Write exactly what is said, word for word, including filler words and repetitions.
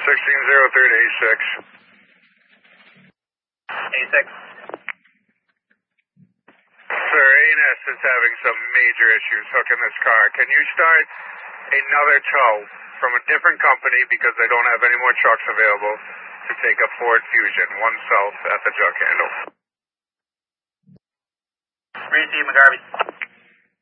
sixteen zero three to A six. A six. Sir, A and S is having some major issues hooking this car. Can you start another tow from a different company because they don't have any more trucks available to take a Ford Fusion, one south at the jug handle? Receive, McGarvey.